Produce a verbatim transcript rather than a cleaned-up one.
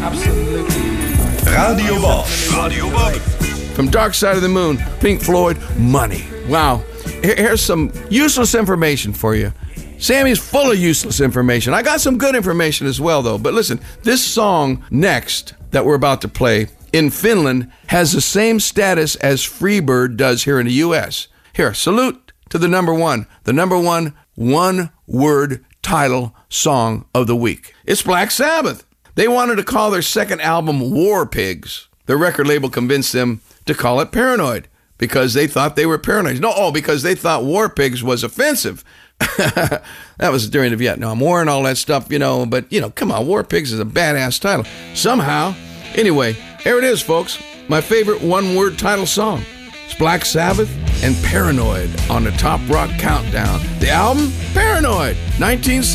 Absolutely. Radio Bob. Radio Bob. From Dark Side of the Moon, Pink Floyd, Money. Wow. Here- Here's some useless information for you. Sammy's full of useless information. I got some good information as well, though. But listen, this song next that we're about to play in Finland has the same status as Freebird does here in the U S. Here, salute to the number one, the number one one-word title song of the week. It's Black Sabbath. They wanted to call their second album War Pigs. The record label convinced them to call it Paranoid because they thought they were paranoid. No, oh, because they thought War Pigs was offensive. That was during the Vietnam War and all that stuff, you know, but, you know, come on, War Pigs is a badass title. Somehow. Anyway, here it is, folks. My favorite one-word title song. It's Black Sabbath and Paranoid on the Top Rock Countdown. The album, Paranoid, nineteen seventy.